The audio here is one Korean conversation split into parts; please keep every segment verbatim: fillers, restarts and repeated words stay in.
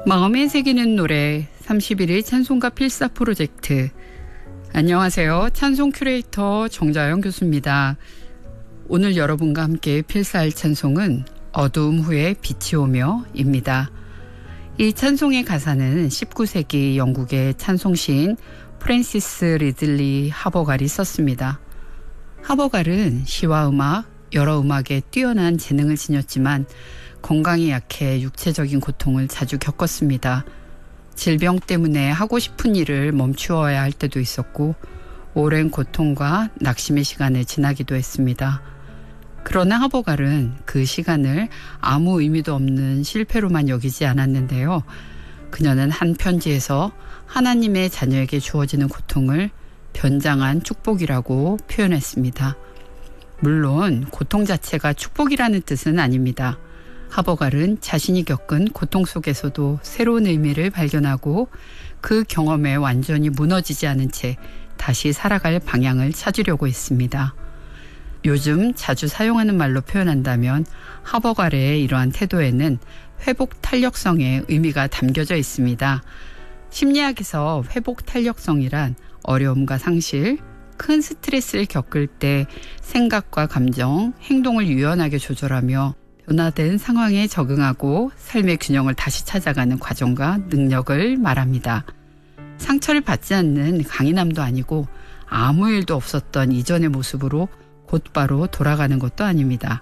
마음에 새기는 노래 삼십일 일 찬송가 필사 프로젝트. 안녕하세요. 찬송 큐레이터 정자영 교수입니다. 오늘 여러분과 함께 필사할 찬송은 어두움 후에 빛이 오며 입니다. 이 찬송의 가사는 십구 세기 영국의 찬송시인 프랜시스 리들리 하버갈이 썼습니다. 하버갈은 시와 음악, 여러 음악에 뛰어난 재능을 지녔지만 건강이 약해 육체적인 고통을 자주 겪었습니다. 질병 때문에 하고 싶은 일을 멈추어야 할 때도 있었고 오랜 고통과 낙심의 시간을 지나기도 했습니다. 그러나 하버갈은 그 시간을 아무 의미도 없는 실패로만 여기지 않았는데요. 그녀는 한 편지에서 하나님의 자녀에게 주어지는 고통을 변장한 축복이라고 표현했습니다. 물론 고통 자체가 축복이라는 뜻은 아닙니다. 하버갈은 자신이 겪은 고통 속에서도 새로운 의미를 발견하고 그 경험에 완전히 무너지지 않은 채 다시 살아갈 방향을 찾으려고 했습니다. 요즘 자주 사용하는 말로 표현한다면 하버갈의 이러한 태도에는 회복 탄력성의 의미가 담겨져 있습니다. 심리학에서 회복 탄력성이란 어려움과 상실, 큰 스트레스를 겪을 때 생각과 감정, 행동을 유연하게 조절하며 변화된 상황에 적응하고 삶의 균형을 다시 찾아가는 과정과 능력을 말합니다. 상처를 받지 않는 강인함도 아니고 아무 일도 없었던 이전의 모습으로 곧바로 돌아가는 것도 아닙니다.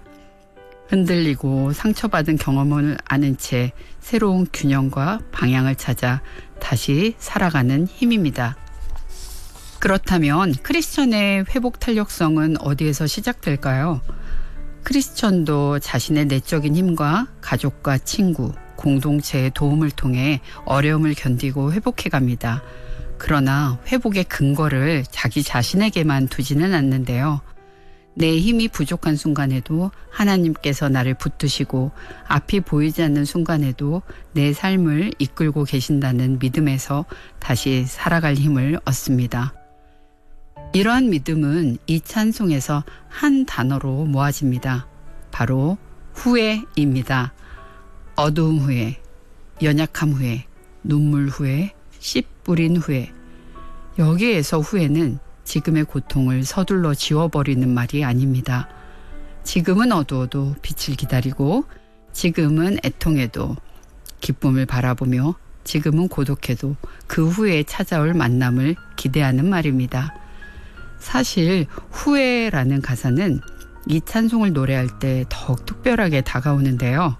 흔들리고 상처받은 경험을 아는 채 새로운 균형과 방향을 찾아 다시 살아가는 힘입니다. 그렇다면 크리스천의 회복 탄력성은 어디에서 시작될까요? 크리스천도 자신의 내적인 힘과 가족과 친구, 공동체의 도움을 통해 어려움을 견디고 회복해갑니다. 그러나 회복의 근거를 자기 자신에게만 두지는 않는데요. 내 힘이 부족한 순간에도 하나님께서 나를 붙드시고 앞이 보이지 않는 순간에도 내 삶을 이끌고 계신다는 믿음에서 다시 살아갈 힘을 얻습니다. 이러한 믿음은 이 찬송에서 한 단어로 모아집니다. 바로 후회입니다. 어두움 후에, 연약함 후에, 눈물 후에, 씨 뿌린 후에. 여기에서 후회는 지금의 고통을 서둘러 지워버리는 말이 아닙니다. 지금은 어두워도 빛을 기다리고, 지금은 애통해도 기쁨을 바라보며, 지금은 고독해도 그 후에 찾아올 만남을 기대하는 말입니다. 사실 후회라는 가사는 이 찬송을 노래할 때 더욱 특별하게 다가오는데요.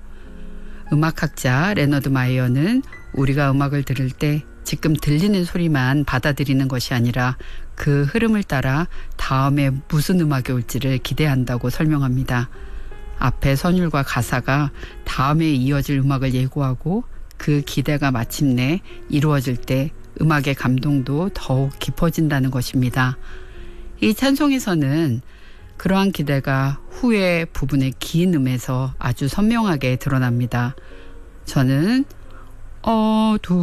음악학자 레너드 마이어는 우리가 음악을 들을 때 지금 들리는 소리만 받아들이는 것이 아니라 그 흐름을 따라 다음에 무슨 음악이 올지를 기대한다고 설명합니다. 앞에 선율과 가사가 다음에 이어질 음악을 예고하고 그 기대가 마침내 이루어질 때 음악의 감동도 더욱 깊어진다는 것입니다. 이 찬송에서는 그러한 기대가 후에 부분의 긴 음에서 아주 선명하게 드러납니다. 저는 어두